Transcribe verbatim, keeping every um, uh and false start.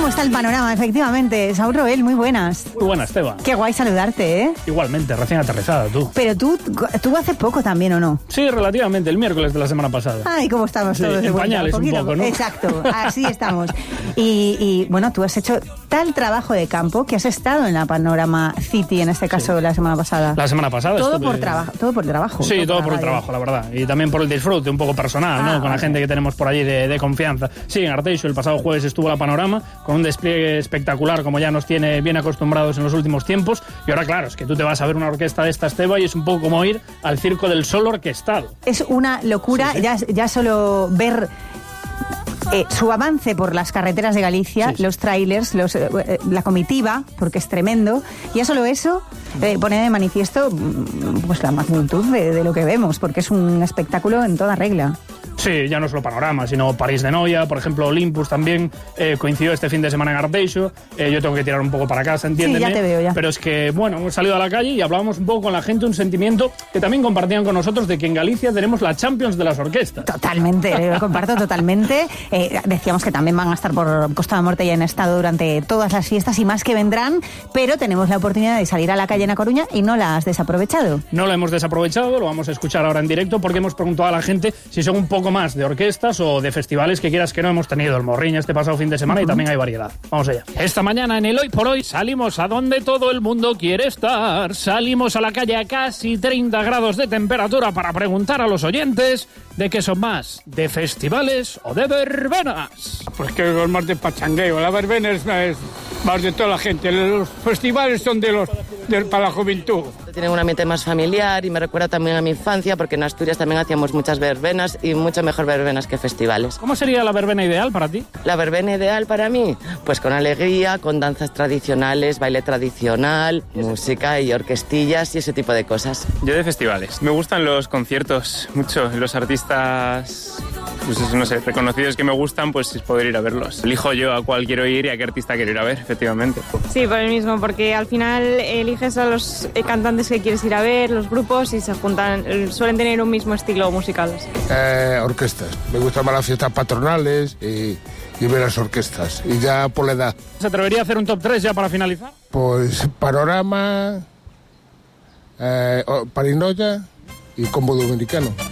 ¿Cómo está el panorama? Efectivamente, Saúl Roel, muy buenas. Muy buenas, Esteban. Qué guay saludarte, ¿eh? Igualmente, recién aterrizada, tú. Pero tú, tú hace poco también, ¿o no? Sí, relativamente, el miércoles de la semana pasada. Ay, cómo estamos sí, todos de en vuelta. pañales un poco, ¿no? Exacto, así estamos. Y, y, bueno, tú has hecho tal trabajo de campo que has estado en la Panorama City, en este caso, sí. la semana pasada. La semana pasada. Todo estuve... por trabajo, todo por trabajo. Sí, todo, todo por el radio. trabajo, la verdad. Y también por el disfrute, un poco personal, ah, ¿no? Con vale. la gente que tenemos por allí de, de confianza. Sí, en Arteixo el pasado jueves estuvo la Panorama con un despliegue espectacular, como ya nos tiene bien acostumbrados en los últimos tiempos. Y ahora, claro, es que tú te vas a ver una orquesta de esta, Esteba, y es un poco como ir al Circo del Sol orquestado. Es una locura, sí, sí. Ya, ya solo ver... Eh, su avance por las carreteras de Galicia, sí, sí. los trailers, los, eh, la comitiva, porque es tremendo. Ya solo eso eh, pone de manifiesto pues la magnitud de, de lo que vemos, porque es un espectáculo en toda regla. Sí, ya no solo Panorama, sino París de Noia, por ejemplo, Olympus también eh, coincidió este fin de semana en Arteixo. Eh, yo tengo que tirar un poco para casa, entiéndeme. Sí, ya te veo ya. Pero es que, bueno, hemos salido a la calle y hablábamos un poco con la gente, un sentimiento que también compartían con nosotros de que en Galicia tenemos la Champions de las orquestas. Totalmente, lo comparto totalmente. Eh, decíamos que también van a estar por Costa da Morte y han estado durante todas las fiestas y más que vendrán, pero tenemos la oportunidad de salir a la calle en A Coruña y no la has desaprovechado. No la hemos desaprovechado, lo vamos a escuchar ahora en directo porque hemos preguntado a la gente si son un poco más de orquestas o de festivales que quieras que no. Hemos tenido el Morriña este pasado fin de semana uh-huh. y también hay variedad. Vamos allá. Esta mañana en el Hoy por Hoy salimos a donde todo el mundo quiere estar. Salimos a la calle a casi treinta grados de temperatura para preguntar a los oyentes de qué son más, de festivales o de verbenas. Pues que es más de pachangueo. La verbena es, es más de toda la gente. Los festivales son de los de, para la juventud. Tiene un ambiente más familiar y me recuerda también a mi infancia, porque en Asturias también hacíamos muchas verbenas y mucho mejor verbenas que festivales. ¿Cómo sería la verbena ideal para ti? La verbena ideal para mí, pues con alegría, con danzas tradicionales, baile tradicional, música y orquestillas y ese tipo de cosas. Yo de festivales. Me gustan los conciertos mucho, los artistas, pues no sé, reconocidos que me gustan, pues es poder ir a verlos. Elijo yo a cuál quiero ir y a qué artista quiero ir a ver, efectivamente. Sí, por el mismo, porque al final eliges a los cantantes que quieres ir a ver, los grupos, y se juntan, suelen tener un mismo estilo musical. Eh, orquestas. Me gustan más las fiestas patronales y, y ver las orquestas. Y ya por la edad. ¿Se atrevería a hacer un top tres ya para finalizar? Pues Panorama, eh, París Noia y Combo Dominicano.